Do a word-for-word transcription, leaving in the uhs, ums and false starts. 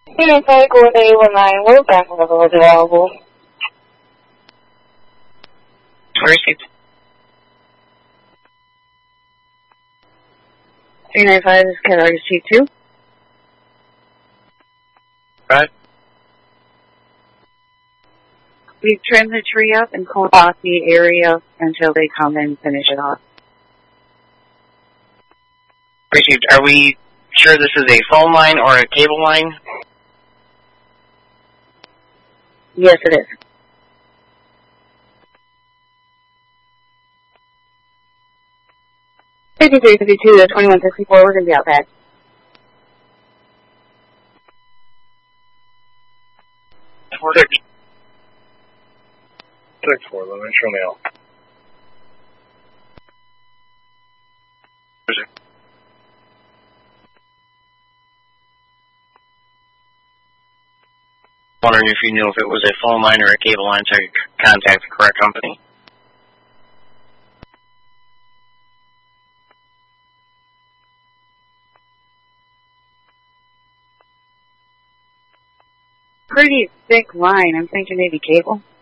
Unit five, go with eight one nine, we're back on the road available. Received. three nine five is Cat Argus T two. Right. We've trimmed the tree up and cooled off the area until they come and finish it off. Received. Are we sure this is a phone line or a cable line? Yes, it is. fifty-three fifty-two to twenty-one sixty-four, we're going to be out back. Six. Six four, let me show now. Wondering if you knew if it was a phone line or a cable line so I could contact the correct company. Pretty thick line. I'm thinking maybe cable.